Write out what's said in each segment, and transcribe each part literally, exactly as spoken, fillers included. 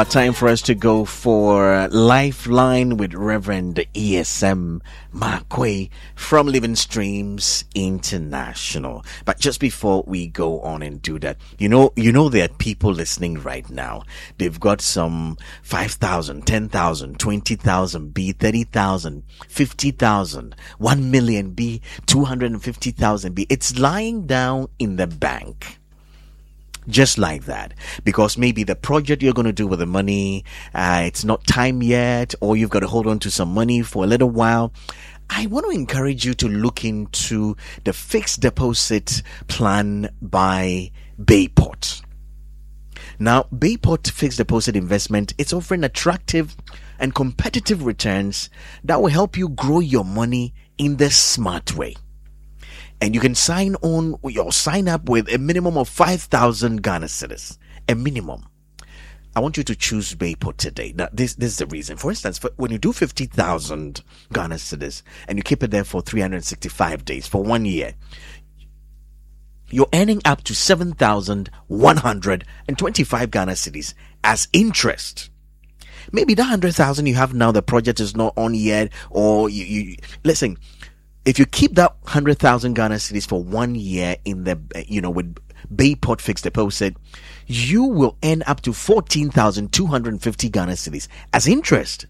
Now, time for us to go for Lifeline with Reverend E S M Markwei from Living Streams International. But just before we go on and do that, you know, you know there are people listening right now. They've got some five thousand, ten thousand, twenty thousand B, thirty thousand, fifty thousand, one million B, two hundred fifty thousand B. It's lying down in the bank. Just like that, because maybe the project you're going to do with the money, uh, it's not time yet, or you've got to hold on to some money for a little while. I want to encourage you to look into the fixed deposit plan by Bayport. Now, Bayport fixed deposit investment, it's offering attractive and competitive returns that will help you grow your money in the smart way. And you can sign on or sign up with a minimum of five thousand Ghana cedis. A minimum. I want you to choose Bayport today. Now, this, this is the reason. For instance, for, when you do fifty thousand Ghana cedis and you keep it there for three hundred sixty-five days, for one year, you're earning up to seven thousand one hundred twenty-five Ghana cedis as interest. Maybe the one hundred thousand you have now, the project is not on yet, or you, you listen, if you keep that one hundred thousand Ghana cedis for one year in the, you know, with Bayport fixed deposit, you will earn up to fourteen thousand two hundred fifty Ghana cedis as interest.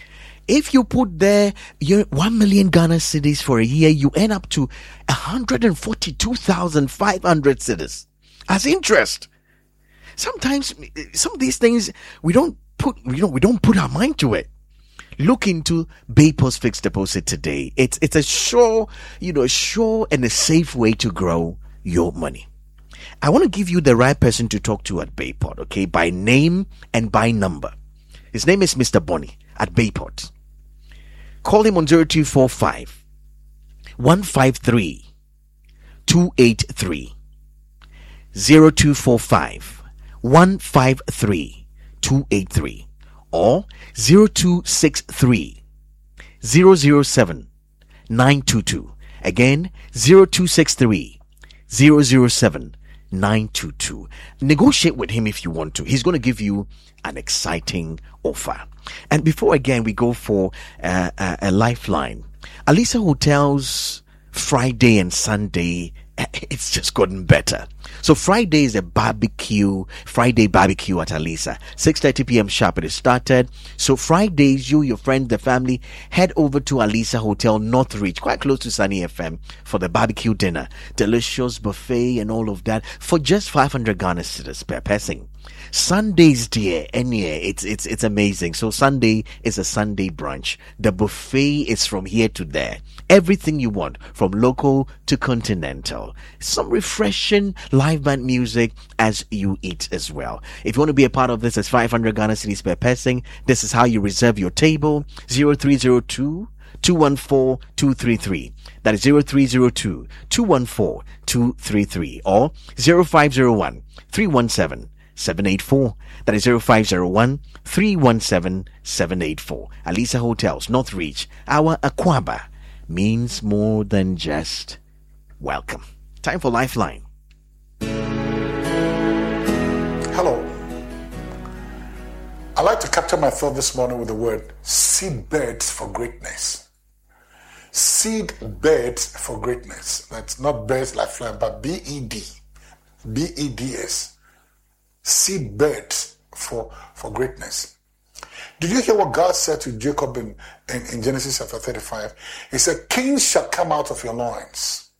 If you put there your one million Ghana cedis for a year, you earn up to one hundred forty-two thousand five hundred cedis as interest. Sometimes, some of these things, we don't put, you know, we don't put our mind to it. Look into Bayport's fixed deposit today. It's it's a sure, you know, a sure and a safe way to grow your money. I want to give you the right person to talk to at Bayport, okay, by name and by number. His name is Mister Bonnie at Bayport. Call him on zero two four five, one five three, two eight three. zero two four five, one five three, two eight three. Or zero two six three, zero zero seven, nine two two. Again, zero two six three, zero zero seven, nine two two. Negotiate with him if you want to. He's going to give you an exciting offer. And before again we go for uh, a, a lifeline, Alisa Hotels Friday and Sunday, it's just gotten better. So Friday is a barbecue, Friday barbecue at Alisa. six thirty p.m. sharp it is started. So Fridays, you, your friends, the family, head over to Alisa Hotel Northreach, quite close to Sunny F M, for the barbecue dinner. Delicious buffet and all of that for just five hundred Ghana cedis per person. Sundays, dear, and yeah, it's it's it's amazing. So Sunday is a Sunday brunch. The buffet is from here to there. Everything you want, from local to continental. Some refreshing live band music as you eat as well. If you want to be a part of this, it's five hundred Ghana cedis per person. This is how you reserve your table. zero three zero two, two one four, two three three. That is zero three zero two, two one four, two three three. Or zero five zero one, three one seven, seven eight four. That is zero five zero one, three one seven, seven eight four. Alisa Hotels Northreach. Our Aquaba means more than just welcome. Time for Lifeline. Hello. I like to capture my thought this morning with the word seed beds for greatness. Seed beds for greatness. That's not birds like flying, but B E D. B E D S. Seed beds for, for greatness. Did you hear what God said to Jacob in, in, in Genesis chapter thirty-five? He said, kings shall come out of your loins.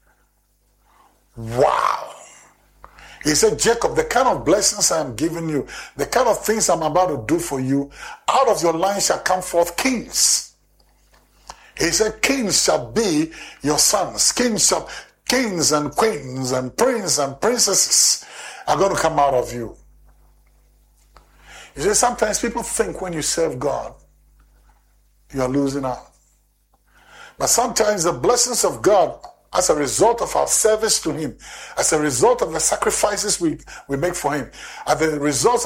Wow. He said, Jacob, the kind of blessings I am giving you, the kind of things I'm about to do for you, out of your line shall come forth kings. He said, kings shall be your sons. Kings shall, kings and queens and princes and princesses are going to come out of you. You see, sometimes people think when you serve God, you are losing out. But sometimes the blessings of God, as a result of our service to Him, as a result of the sacrifices we, we make for Him, as a result